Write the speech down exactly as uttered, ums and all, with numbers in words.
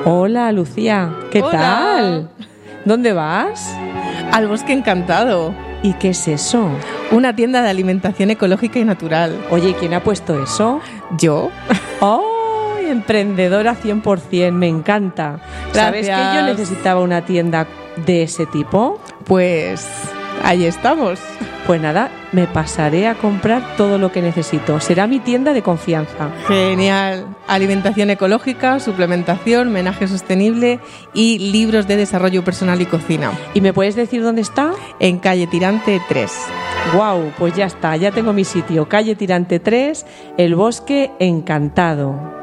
Hola, Lucía. ¿Qué Hola. tal? ¿Dónde vas? Al Bosque Encantado, ¿Y qué es eso? una tienda de alimentación ecológica y natural. Oye, ¿quién ha puesto eso? ¿Yo? ¡Oh! Emprendedora cien por ciento, me encanta. ¿Sabes que Gracias. yo necesitaba una tienda de ese tipo? Pues ahí estamos. Pues nada, me pasaré a comprar todo lo que necesito. Será mi tienda de confianza. Genial. Alimentación ecológica, suplementación, menaje sostenible y libros de desarrollo personal y cocina. ¿Y me puedes decir dónde está? En calle Tirante tres. ¡Guau! Pues ya está, ya tengo mi sitio. Calle Tirante tres, El Bosque Encantado.